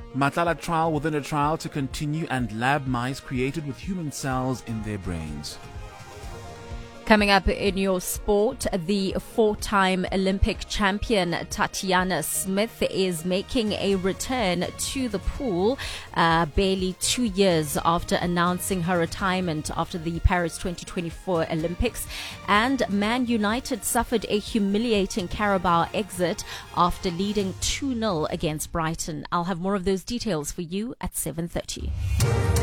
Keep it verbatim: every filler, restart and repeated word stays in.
Matlala trial within a trial to continue, and lab mice created with human cells in their brains. Coming up in your sport, the four-time Olympic champion Tatiana Smith is making a return to the pool uh, barely two years after announcing her retirement after the Paris twenty twenty-four Olympics. And Man United suffered a humiliating Carabao exit after leading two nil against Brighton. I'll have more of those details for you at seven thirty.